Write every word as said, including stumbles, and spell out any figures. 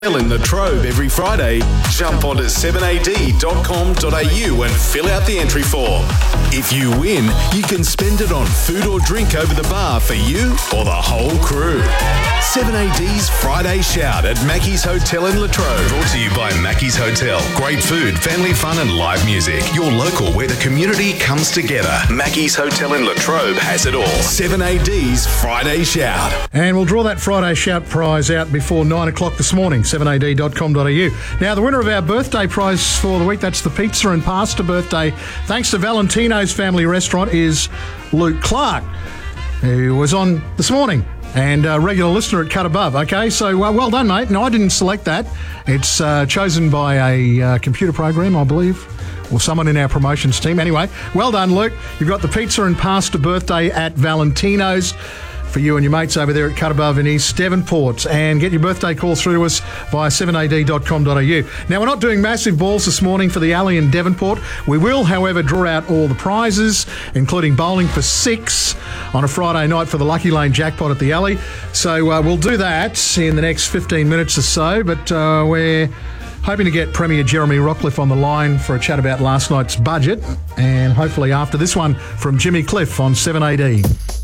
In the Trobe every Friday, jump onto seven a d dot com dot a u and fill out the entry form. If you win, you can spend it on food or drink over the bar for you or the whole crew. seven A D's Friday Shout at Mackey's Hotel in Latrobe. Brought to you by Mackey's Hotel. Great food, family fun and live music. Your local where the community comes together. Mackey's Hotel in Latrobe has it all. seven A D's Friday Shout. And we'll draw that Friday Shout prize out before nine o'clock this morning, seven a d dot com dot a u. Now, the winner of our birthday prize for the week, that's the pizza and pasta birthday, thanks to Valentino's Family Restaurant, is Luke Clark, who was on this morning. And a regular listener at Cut Above, okay? So, uh, well done, mate. No, I didn't select that. It's uh, chosen by a uh, computer program, I believe, or someone in our promotions team. Anyway, well done, Luke. You've got the pizza and pasta birthday at Valentino's for you and your mates over there at Cut Above in East Devonport. And get your birthday call through to us via seven a d dot com dot a u. Now, we're not doing massive balls this morning for the Alley in Devonport. We will, however, draw out all the prizes, including bowling for six on a Friday night for the Lucky Lane jackpot at the Alley. So uh, we'll do that in the next fifteen minutes or so, but uh, we're hoping to get Premier Jeremy Rockcliffe on the line for a chat about last night's budget, and hopefully after this one from Jimmy Cliff on seven a d.